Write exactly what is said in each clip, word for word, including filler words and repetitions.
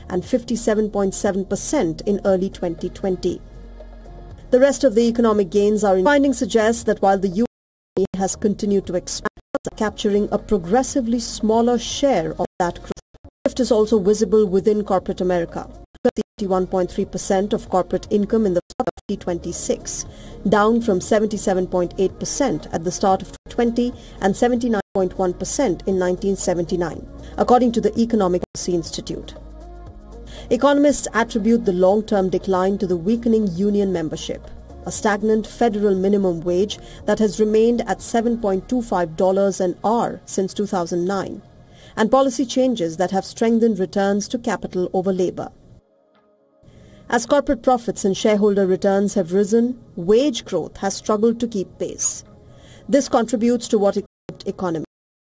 and fifty-seven point seven percent in early twenty twenty. The rest of the economic gains are in findings suggest that while the U S economy has continued to expand, capturing a progressively smaller share of that growth. The shift is also visible within corporate America. thirty-one point three percent of corporate income in the start of twenty twenty-six, down from seventy-seven point eight percent at the start of twenty twenty and seventy-nine point one percent in nineteen seventy-nine, according to the Economic Policy Institute. Economists attribute the long-term decline to the weakening union membership, a stagnant federal minimum wage that has remained at seven point two five dollars an hour since two thousand nine, and policy changes that have strengthened returns to capital over labor. As corporate profits and shareholder returns have risen, wage growth has struggled to keep pace. This contributes to what equipped economy,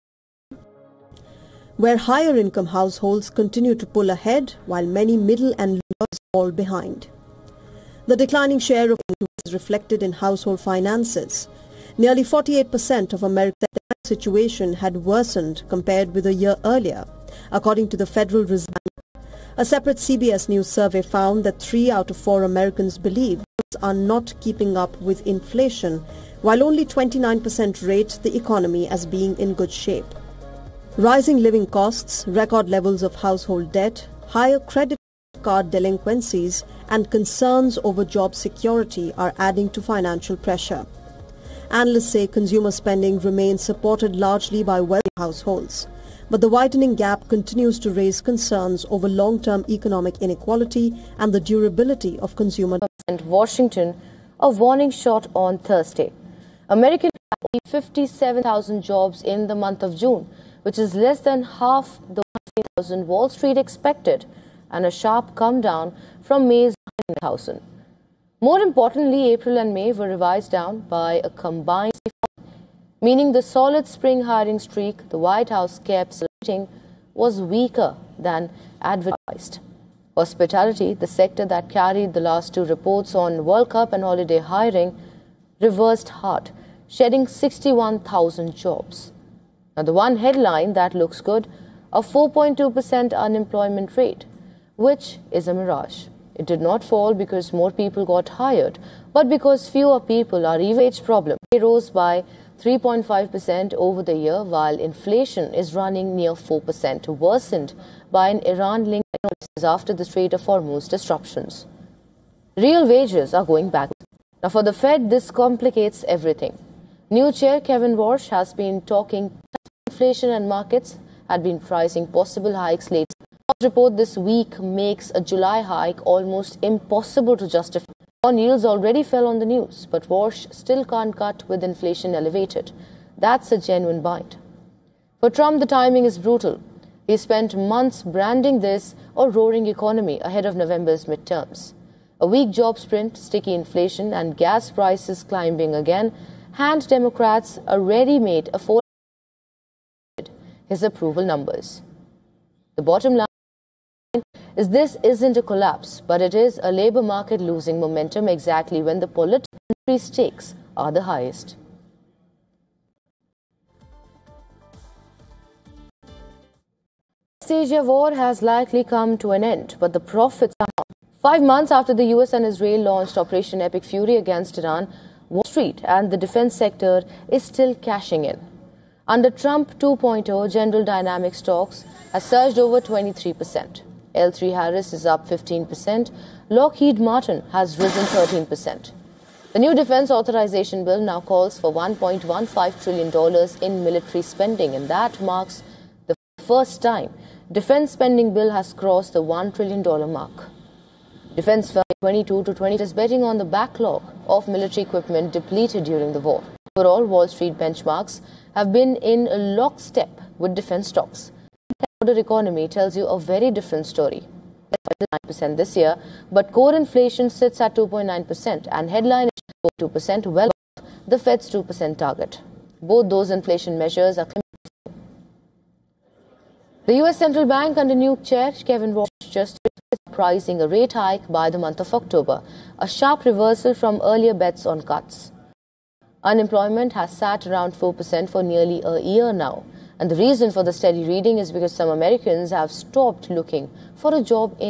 where higher income households continue to pull ahead while many middle and lowers fall behind. The declining share of income is reflected in household finances. Nearly forty-eight percent of America's situation had worsened compared with a year earlier, according to the Federal Reserve. A separate C B S News survey found that three out of four Americans believe bills are not keeping up with inflation, while only twenty-nine percent rate the economy as being in good shape. Rising living costs, record levels of household debt, higher credit card delinquencies, and concerns over job security are adding to financial pressure. Analysts say consumer spending remains supported largely by wealthy households, but the widening gap continues to raise concerns over long-term economic inequality and the durability of consumer demand. Washington, a warning shot on Thursday. American fifty-seven thousand jobs in the month of June, which is less than half the one thousand Wall Street expected, and a sharp come down from May's one hundred thousand. More importantly, April and May were revised down by a combined, meaning the solid spring hiring streak the White House kept celebrating was weaker than advertised. Hospitality, the sector that carried the last two reports on World Cup and holiday hiring, reversed hard, shedding sixty-one thousand jobs. Now, the one headline that looks good, a four point two percent unemployment rate, which is a mirage. It did not fall because more people got hired, but because fewer people are even wage problem. It rose by three point five percent over the year, while inflation is running near four percent, worsened by an Iran-linked notices after the Strait of Hormuz disruptions. Real wages are going backwards. Now, for the Fed, this complicates everything. New chair Kevin Warsh has been talking inflation, and markets had been pricing possible hikes later. The report this week makes a July hike almost impossible to justify. Bond yields already fell on the news, but Warsh still can't cut with inflation elevated. That's a genuine bite. For Trump, the timing is brutal. He spent months branding this a roaring economy ahead of November's midterms. A weak job sprint, sticky inflation, and gas prices climbing again hand Democrats a ready-made affordable his approval numbers. The bottom line is this isn't a collapse, but it is a labor market losing momentum exactly when the political stakes are the highest. The West Asia war has likely come to an end, but the profits are not. Five months after the U S and Israel launched Operation Epic Fury against Iran, Wall Street and the defense sector is still cashing in. Under Trump two point oh, General Dynamics stocks has surged over twenty-three percent. L three Harris is up fifteen percent. Lockheed Martin has risen thirteen percent. The new defense authorization bill now calls for one point one five trillion dollars in military spending, and that marks the first time defense spending bill has crossed the one trillion dollars mark. Defense firm twenty-two to twenty is betting on the backlog of military equipment depleted during the war. Overall, Wall Street benchmarks have been in lockstep with defense stocks. The broader economy tells you a very different story. nine percent this year, but core inflation sits at two point nine percent and headline is two percent, well above the Fed's two percent target. Both those inflation measures are the U S Central Bank under new chair Kevin Warsh just pricing a rate hike by the month of October, a sharp reversal from earlier bets on cuts. Unemployment has sat around four percent for nearly a year now, and the reason for the steady reading is because some Americans have stopped looking for a job in